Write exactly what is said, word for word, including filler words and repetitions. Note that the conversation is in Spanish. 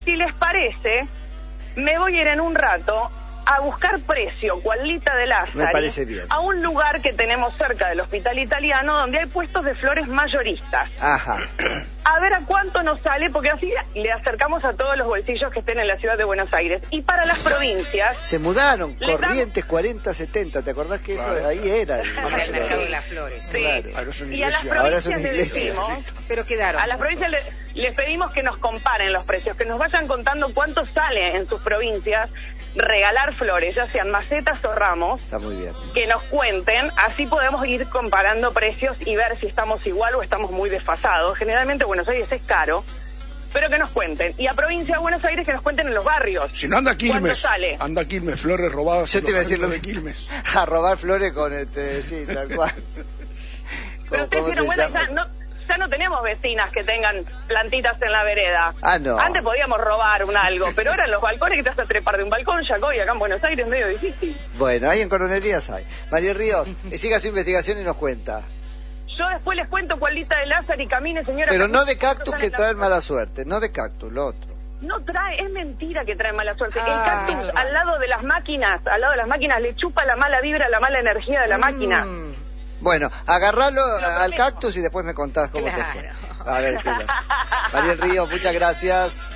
Si les parece, me voy a ir en un rato a buscar precio, cualita de Lázaro, me parece bien, a un lugar que tenemos cerca del Hospital Italiano, donde hay puestos de flores mayoristas. Ajá. A ver a cuánto nos sale, porque así le acercamos a todos los bolsillos que estén en la ciudad de Buenos Aires. Y para las provincias... Se mudaron, Corrientes damos... cuarenta setenta, ¿te acordás que eso claro. ahí era? El, Ahora el mercado de las flores. Sí. Claro. Ahora son Y a las iglesias. Ahora son provincias les iglesias. decimos... Pero quedaron. A las provincias le, les pedimos que nos comparen los precios, que nos vayan contando cuánto sale en sus provincias regalar flores, ya sean macetas o ramos. Está muy bien. Que nos cuenten, así podemos ir comparando precios y ver si estamos igual o estamos muy desfasados. Generalmente Buenos Aires es caro, pero que nos cuenten. Y a provincia de Buenos Aires que nos cuenten en los barrios. Si no, anda ¿Cuánto Quilmes. sale? Anda Quilmes, flores robadas. Yo te iba a decir lo de mismo. Quilmes. A robar flores con este, sí, tal cual. Pero ustedes ¿Cómo dieron te cuenta, llamas? ya no, ya no tenemos vecinas que tengan plantitas en la vereda. Ah, no. Antes podíamos robar un algo, pero ahora en los balcones que te vas a trepar de un balcón, ya hoy acá en Buenos Aires es medio difícil. Bueno, ahí en Coronerías hay. María Ríos, siga su investigación y nos cuenta. Yo después les cuento cualita de Lázaro y camine, señora. Pero no Camine, de cactus cuánto que sale traen la- mala suerte, no de cactus, lo otro. No trae, es mentira que trae mala suerte. Ah, el cactus al lado de las máquinas, al lado de las máquinas, le chupa la mala vibra, la mala energía de la máquina. Mm, Bueno, agarralo Pero al prometo. cactus y después me contás cómo te fue. Claro. A ver, qué tal. María Ríos, muchas gracias.